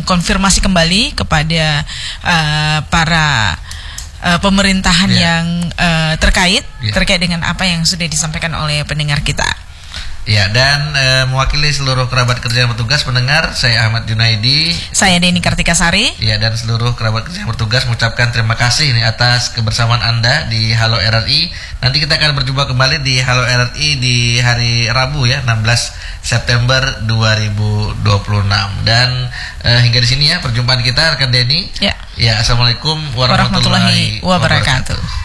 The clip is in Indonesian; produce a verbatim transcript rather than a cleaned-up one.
mengkonfirmasi kembali kepada uh, para uh, pemerintahan yeah. yang uh, terkait yeah. terkait dengan apa yang sudah disampaikan oleh pendengar kita. Ya, dan e, mewakili seluruh kerabat kerja yang bertugas pendengar, saya Ahmad Junaidi, saya Deni Kartikasari. Ya, dan seluruh kerabat kerja yang bertugas mengucapkan terima kasih nih atas kebersamaan Anda di Halo R R I. Nanti kita akan berjumpa kembali di Halo R R I di hari Rabu ya, enam belas September dua ribu dua puluh enam. Dan e, hingga di sini ya perjumpaan kita rekan Deni. Ya. Ya, assalamualaikum warahmatullahi, warahmatullahi wabarakatuh. wabarakatuh.